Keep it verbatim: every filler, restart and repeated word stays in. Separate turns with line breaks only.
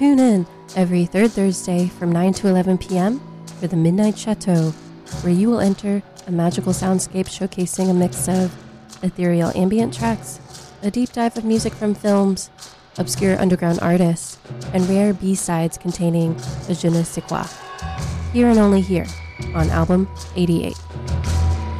Tune in every third Thursday from nine to eleven p.m. for the Midnight Chateau, where you will enter a magical soundscape showcasing a mix of ethereal ambient tracks, a deep dive of music from films, obscure underground artists, and rare B-sides containing the je ne sais quoi. Here and only here on Album eighty-eight.